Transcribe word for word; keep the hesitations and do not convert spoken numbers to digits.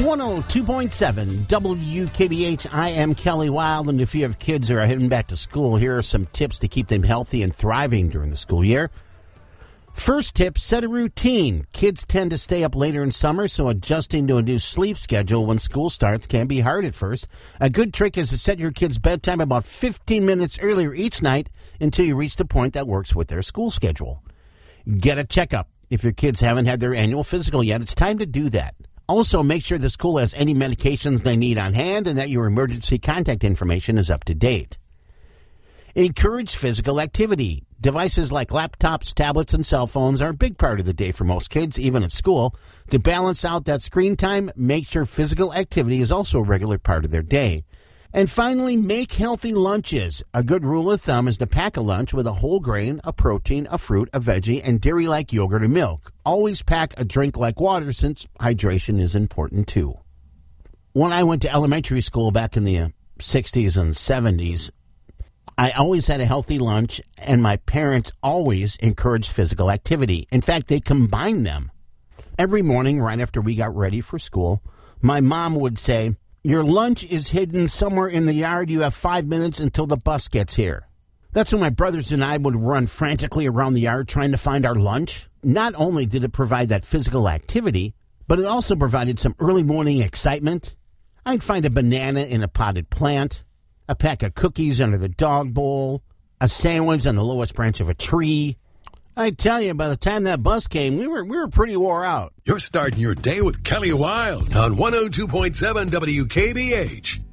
one oh two point seven W K B H. I am Kelly Wild, and if you have kids who are heading back to school, here are some tips to keep them healthy and thriving during the school year. First tip, set a routine. Kids tend to stay up later in summer, so adjusting to a new sleep schedule when school starts can be hard at first. A good trick is to set your kids' bedtime about fifteen minutes earlier each night until you reach the point that works with their school schedule. Get a checkup. If your kids haven't had their annual physical yet, it's time to do that. Also, make sure the school has any medications they need on hand and that your emergency contact information is up to date. Encourage physical activity. Devices like laptops, tablets, and cell phones are a big part of the day for most kids, even at school. To balance out that screen time, make sure physical activity is also a regular part of their day. And finally, make healthy lunches. A good rule of thumb is to pack a lunch with a whole grain, a protein, a fruit, a veggie, and dairy like yogurt or milk. Always pack a drink like water since hydration is important too. When I went to elementary school back in the sixties and seventies, I always had a healthy lunch, and my parents always encouraged physical activity. In fact, they combined them. Every morning, right after we got ready for school, my mom would say, "Your lunch is hidden somewhere in the yard. You have five minutes until the bus gets here." That's when my brothers and I would run frantically around the yard trying to find our lunch. Not only did it provide that physical activity, but it also provided some early morning excitement. I'd find a banana in a potted plant, a pack of cookies under the dog bowl, a sandwich on the lowest branch of a tree. I tell you, by the time that bus came, we were we were pretty wore out. You're starting your day with Kelly Wild on one oh two point seven W K B H.